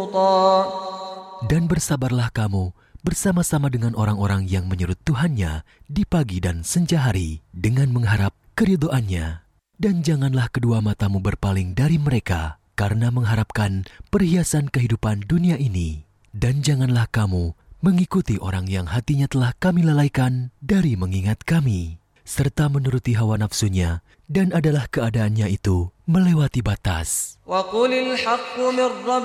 Dan bersabarlah kamu bersama-sama dengan orang-orang yang menyurut Tuhannya di pagi dan senja hari dengan mengharap keridhoannya. Dan janganlah kedua matamu berpaling dari mereka karena mengharapkan perhiasan kehidupan dunia ini. Dan janganlah kamu mengikuti orang yang hatinya telah kami lalaikan dari mengingat kami, serta menuruti hawa nafsunya, dan adalah keadaannya itu melewati batas.